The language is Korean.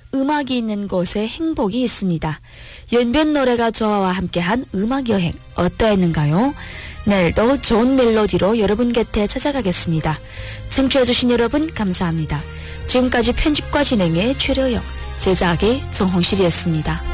음악이 있는 곳에 행복이 있습니다. 연변 노래가 저와 함께한 음악여행 어떠했는가요? 내일도 좋은 멜로디로 여러분 곁에 찾아가겠습니다. 청취해주신 여러분 감사합니다. 지금까지 편집과 진행의 최려영, 제작의 정홍실이었습니다.